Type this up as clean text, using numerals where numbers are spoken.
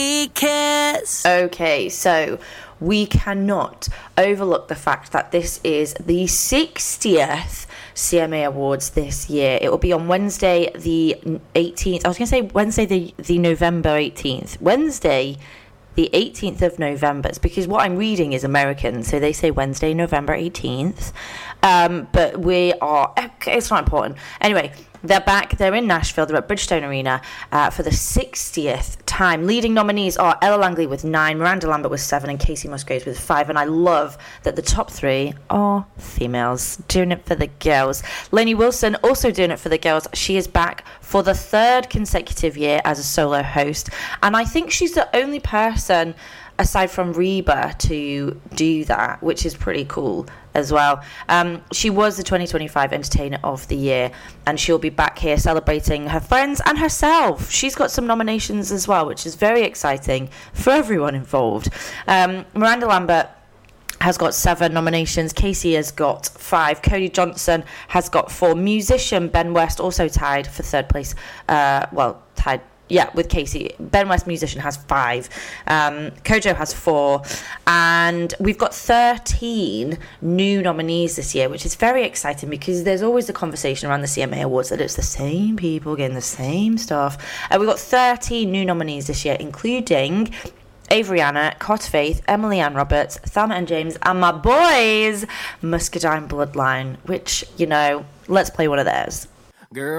Kiss. Okay, so we cannot overlook the fact that this is the 60th CMA Awards this year. It will be on Wednesday the 18th. I was going to say Wednesday the November 18th. Wednesday the 18th of November. It's because what I'm reading is American, so they say Wednesday, November 18th. But we are... Okay, it's not important. Anyway, they're back. They're in Nashville. They're at Bridgestone Arena for the 60th time. Leading nominees are Ella Langley with 9, Miranda Lambert with 7, and Casey Musgraves with 5. And I love that the top 3 are females, doing it for the girls. Lainey Wilson also doing it for the girls. She is back for the 3rd consecutive year as a solo host. And I think she's the only person aside from Reba to do that, which is pretty cool as well. She was the 2025 Entertainer of the Year, and she'll be back here celebrating her friends and herself. She's got some nominations as well, which is very exciting for everyone involved. Miranda Lambert has got 7 nominations. Casey has got 5. Cody Johnson has got 4. Musician Ben West also tied for 3rd place. Tied. Yeah, with Casey. Ben West Musician has 5. Kojo has 4. And we've got 13 new nominees this year, which is very exciting because there's always the conversation around the CMA Awards that it's the same people getting the same stuff. We've got 13 new nominees this year, including Avery Anna, Cot Faith, Emily Ann Roberts, Thelma and James, and my boys, Muscadine Bloodline, which, let's play one of theirs. Girl.